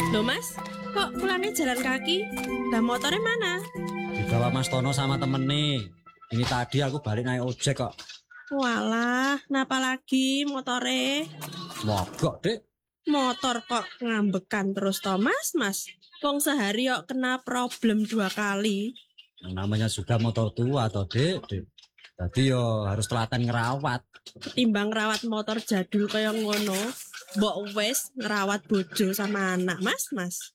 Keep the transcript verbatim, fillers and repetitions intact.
Loh Mas, kok pulangnya jalan kaki? Lah motornya mana? Dibawa Mas Tono sama temen nih. Ini tadi aku balik naik ojek kok. Walah, napa lagi motore? Mogok, Dek. Motor kok ngambekan terus toh Mas, Mas. Wong sehari kok kena problem dua kali. Yang namanya juga motor tua toh, Dek. Dek. Jadi yo harus telaten ngerawat. Ketimbang ngerawat motor jadul kaya ngono, mbok wis ngerawat bojo sama anak Mas, Mas.